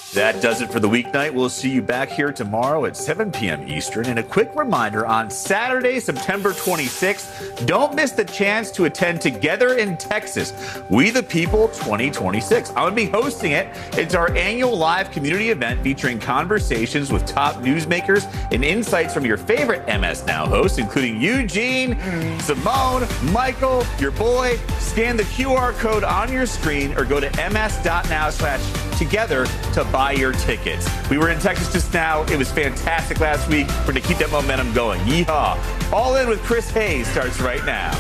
That does it for the weeknight. We'll see you back here tomorrow at 7 p.m. Eastern. And a quick reminder, on Saturday, September 26th, don't miss the chance to attend Together in Texas, We the People 2026. I'm going to be hosting it. It's our annual live community event featuring conversations with top newsmakers and insights from your favorite MS Now hosts, including Eugene, Simone, Michael, your boy. Scan the QR code on your screen or go to ms.now/together to buy your tickets. We were in Texas just now. It was fantastic last week. We're going to keep that momentum going. Yeehaw. All In with Chris Hayes starts right now.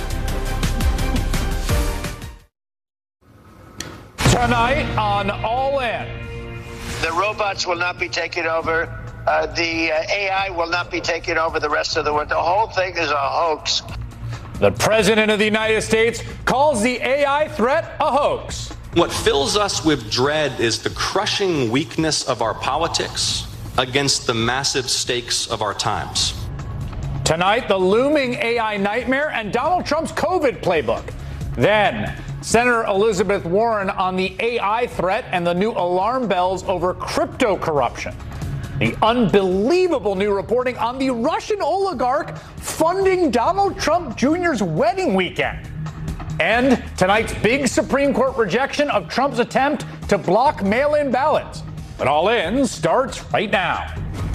Tonight on All In. The robots will not be taking over. The AI will not be taking over the rest of the world. The whole thing is a hoax. The President of the United States calls the AI threat a hoax. What fills us with dread is the crushing weakness of our politics against the massive stakes of our times. Tonight, the looming AI nightmare and Donald Trump's COVID playbook. Then, Senator Elizabeth Warren on the AI threat and the new alarm bells over crypto corruption. The unbelievable new reporting on the Russian oligarch funding Donald Trump Jr.'s wedding weekend. And tonight's big Supreme Court rejection of Trump's attempt to block mail-in ballots. But All In starts right now.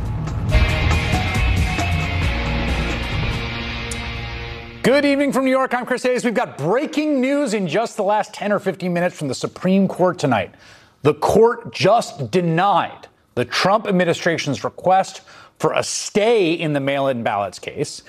Good evening from New York. I'm Chris Hayes. We've got breaking news in just the last 10 or 15 minutes from the Supreme Court tonight. The court just denied the Trump administration's request for a stay in the mail-in ballots case.